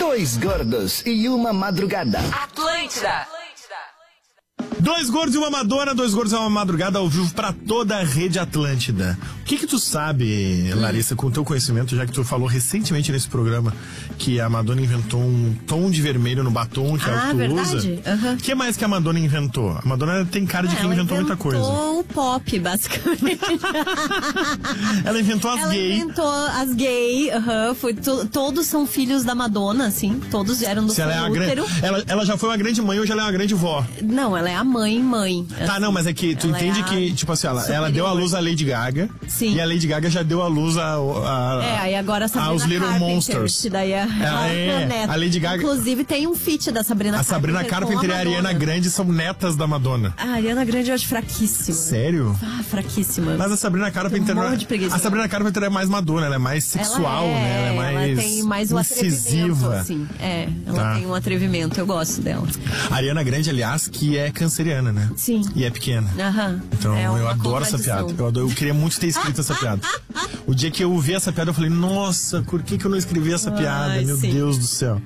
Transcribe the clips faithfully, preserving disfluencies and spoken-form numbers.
Dois gordos e uma madrugada. Atlântida. Dois gordos e uma Madonna, dois gordos e uma madrugada ao vivo pra toda a rede Atlântida. O que que tu sabe, Larissa, com o teu conhecimento, já que tu falou recentemente nesse programa que a Madonna inventou um tom de vermelho no batom que ah, tu verdade? usa? Uhum. O que mais que a Madonna inventou? A Madonna tem cara de quem ela inventou muita coisa. Ela inventou o pop, basicamente. Ela inventou as ela gay. Ela inventou as gay, uhum, foi to, todos são filhos da Madonna, assim, todos eram do Se ela, é a útero. gran... ela, ela já foi uma grande mãe, hoje ela é uma grande vó. Não, ela é a mãe, mãe. Tá, assim. não, mas é que tu Ela entende é que, tipo assim, ela, ela deu à luz a Lady Gaga. Sim. E a Lady Gaga já deu à luz a, a, É, aí agora a Sabrina aos Little Carpenter, Monsters. que daí é, Ela a, é, neta. a Lady Gaga. Inclusive tem um feat da Sabrina A Sabrina Carpenter Carpenter e a Ariana Grande são netas da Madonna. A Ariana Grande eu acho fraquíssima. Sério? Ah, fraquíssima. Mas a Sabrina Carpenter Um não é... monte de preguiça. A Sabrina Carpenter é mais madonna, ela é mais sexual, ela é, né? Ela é mais ela tem mais um incisiva. atrevimento, assim. É, ela Tá. tem um atrevimento, eu gosto dela. A Ariana Grande, aliás, que é canceriana, né? Sim. E é pequena. Aham. Então É eu uma adoro essa contradição. piada. Eu, adoro, eu queria muito ter escrito essa piada. O dia que eu vi essa piada, eu falei, nossa, por que, que eu não escrevi essa piada? Ai, Meu sim. Deus do céu.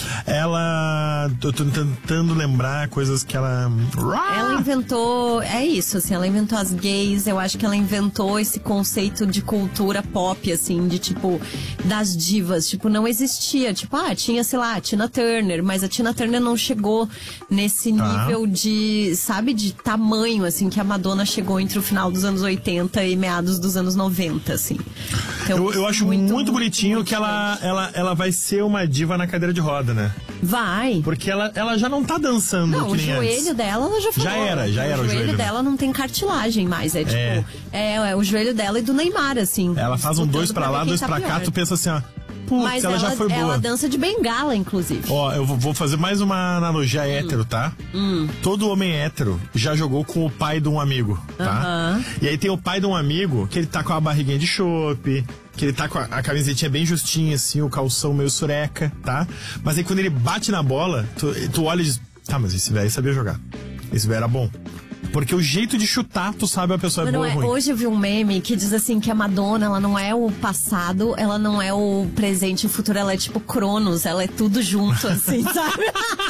Ela. Eu tô tentando lembrar coisas que ela. Ela inventou, é isso, assim, ela inventou as gays, eu acho que ela inventou esse conceito de cultura pop, assim, de tipo, das divas, tipo, não existia, tipo, ah, tinha, sei lá, a Tina Turner, mas a Tina Turner não chegou nesse Tá. nível de, sabe, de tamanho, assim, que a Madonna chegou entre o final dos anos oitenta e meados dos anos noventa, assim. Então, Eu, eu acho muito, muito bonitinho que ela, ela, ela vai ser uma diva na cadeira de roda, né? Vai. Porque ela, ela já não tá dançando Não, que o nem joelho antes. dela, ela já falou. Já era, já era o O joelho, joelho né? dela não tem cartilagem mais, é tipo, É. é, é o joelho dela e do Neymar, assim. Ela faz um disputando dois pra ver lá, quem dois tá pra cá, pior. tu pensa assim, ó, putz, Mas ela, ela, já foi boa. ela dança de bengala, inclusive. Ó, eu vou- vou fazer mais uma analogia Hum. hétero, tá? Todo homem hétero já jogou com o pai de um amigo, tá? Aham. E aí tem o pai de um amigo que ele tá com a barriguinha de chope, que ele tá com a, a camisetinha bem justinha, assim, o calção meio sureca, tá? Mas aí quando ele bate na bola, tu, tu olha e diz, tá, mas esse velho sabia jogar. Esse velho era bom. Porque o jeito de chutar, tu sabe a pessoa é Mas não boa é, ou ruim. hoje eu vi um meme que diz assim que a Madonna, ela não é o passado, ela não é o presente e o futuro, ela é tipo Cronos, ela é tudo junto, assim, sabe?